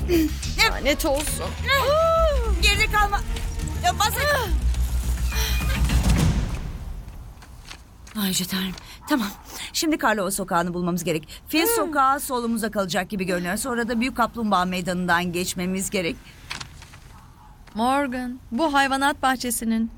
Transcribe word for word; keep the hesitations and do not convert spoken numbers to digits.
Lanet olsun. Geride kalma. Ya basın. Ay Tanrım. Tamam. Şimdi Karlova sokağını bulmamız gerek. Fil sokağı solumuza kalacak gibi görünüyor. Sonra da Büyük Kaplumbağa Meydanı'ndan geçmemiz gerek. Morgan, bu hayvanat bahçesinin